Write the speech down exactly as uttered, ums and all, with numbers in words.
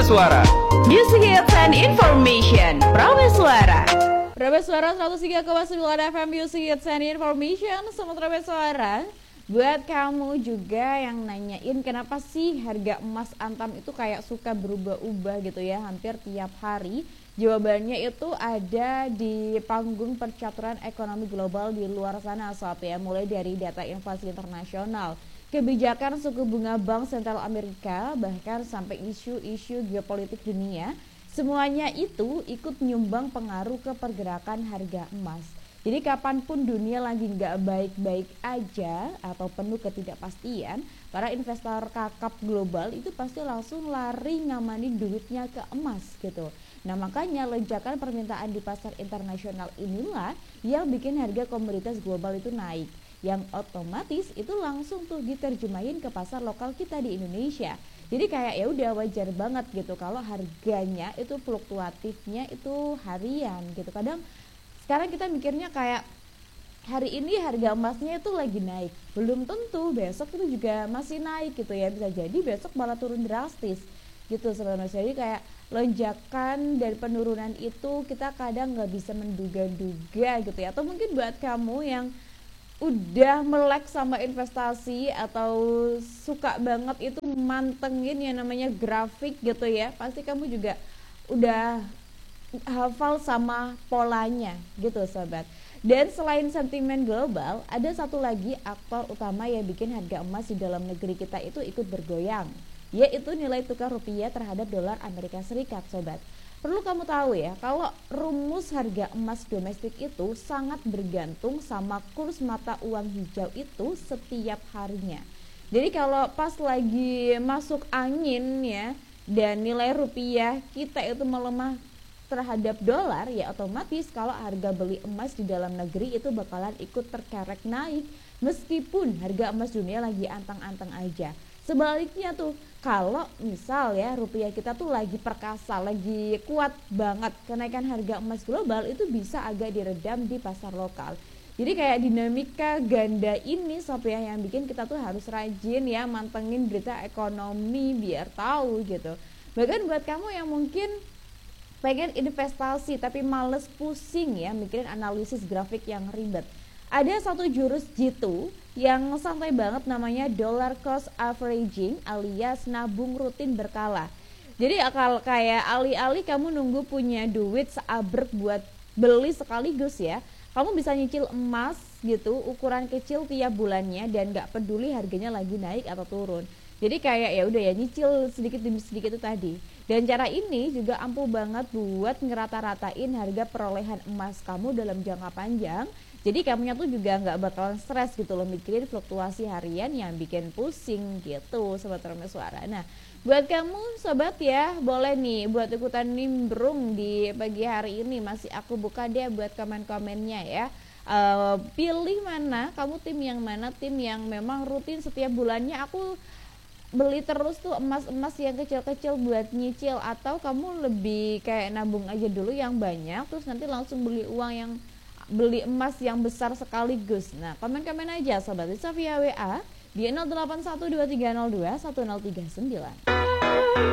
Suara. Music hits and information. Suara. Suara seratus tiga koma sembilan F M Music hits and information. Sobat Suara, buat kamu juga yang nanyain kenapa sih harga emas Antam itu kayak suka berubah-ubah gitu ya hampir tiap hari. Jawabannya itu ada di panggung percaturan ekonomi global di luar sana sob ya. Mulai dari data inflasi internasional, kebijakan suku bunga Bank Sentral Amerika, bahkan sampai isu-isu geopolitik dunia. Semuanya itu ikut menyumbang pengaruh ke pergerakan harga emas. Jadi kapanpun dunia lagi nggak baik-baik aja atau penuh ketidakpastian, para investor kakap global itu pasti langsung lari ngamanin duitnya ke emas gitu. Nah makanya lonjakan permintaan di pasar internasional inilah yang bikin harga komoditas global itu naik, yang otomatis itu langsung tuh diterjemahin ke pasar lokal kita di Indonesia. Jadi kayak ya udah wajar banget gitu kalau harganya itu fluktuatifnya itu harian gitu. Kadang sekarang kita mikirnya kayak hari ini harga emasnya itu lagi naik, belum tentu besok itu juga masih naik gitu ya, bisa jadi besok malah turun drastis gitu sebenarnya. Jadi kayak lonjakan dan penurunan itu kita kadang nggak bisa menduga-duga gitu ya. Atau mungkin buat kamu yang udah melek sama investasi atau suka banget itu mantengin yang namanya grafik gitu ya, pasti kamu juga udah hafal sama polanya gitu sobat. Dan selain sentimen global, ada satu lagi aktor utama yang bikin harga emas di dalam negeri kita itu ikut bergoyang, yaitu nilai tukar rupiah terhadap dolar Amerika Serikat sobat. Perlu kamu tahu ya, kalau rumus harga emas domestik itu sangat bergantung sama kurs mata uang hijau itu setiap harinya. Jadi kalau pas lagi masuk angin ya, dan nilai rupiah kita itu melemah terhadap dolar, ya otomatis kalau harga beli emas di dalam negeri itu bakalan ikut terkerek naik meskipun harga emas dunia lagi antang-antang aja. Sebaliknya tuh, kalau misal ya rupiah kita tuh lagi perkasa, lagi kuat banget, kenaikan harga emas global itu bisa agak diredam di pasar lokal. Jadi kayak dinamika ganda ini sob ya yang bikin kita tuh harus rajin ya mantengin berita ekonomi biar tahu gitu. Bahkan buat kamu yang mungkin pengen investasi tapi males pusing ya mikirin analisis grafik yang ribet, ada satu jurus jitu yang santai banget namanya dollar cost averaging alias nabung rutin berkala. Jadi akal kayak alih-alih kamu nunggu punya duit seabrek buat beli sekaligus ya, kamu bisa nyicil emas gitu ukuran kecil tiap bulannya dan gak peduli harganya lagi naik atau turun. Jadi kayak ya udah ya nyicil sedikit demi sedikit itu tadi. Dan cara ini juga ampuh banget buat ngerata-ratain harga perolehan emas kamu dalam jangka panjang. Jadi kamunya tuh juga nggak bakalan stres gitu loh mikirin fluktuasi harian yang bikin pusing gitu sobat Rame Suara. Nah buat kamu sobat ya boleh nih buat ikutan nimbrung di pagi hari ini, masih aku buka deh buat komen-komennya ya. Uh, pilih mana, kamu tim yang mana, tim yang memang rutin setiap bulannya aku beli terus tuh emas-emas yang kecil-kecil buat nyicil, atau kamu lebih kayak nabung aja dulu yang banyak terus nanti langsung beli uang yang beli emas yang besar sekaligus. Nah komen-komen aja sobat, bisa via W A di nol delapan satu dua tiga nol dua satu nol tiga sembilan.